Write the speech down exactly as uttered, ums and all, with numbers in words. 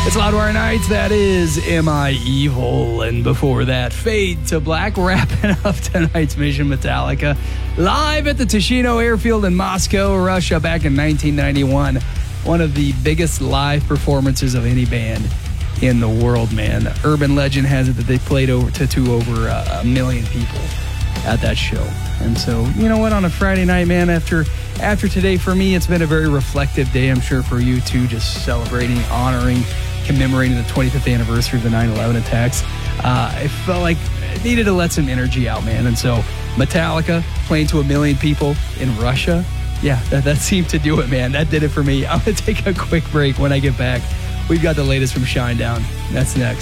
It's Loudwire Nights. That is Am I Evil? And before that, Fade to Black, wrapping up tonight's mission, Metallica. Live at the Tushino Airfield in Moscow, Russia, back in nineteen ninety-one. One of the biggest live performances of any band in the world, man. Urban legend has it that they played over to, to over uh, a million people at that show. And so, you know what, on a Friday night, man, after after today, for me, it's been a very reflective day, I'm sure for you too, just celebrating, honoring, commemorating the twenty-fifth anniversary of the nine eleven attacks. Uh, I felt like I needed to let some energy out, man. And so Metallica playing to a million people in Russia, yeah, that, that seemed to do it, man. That did it for me. I'm going to take a quick break. When I get back, we've got the latest from Shinedown. That's next.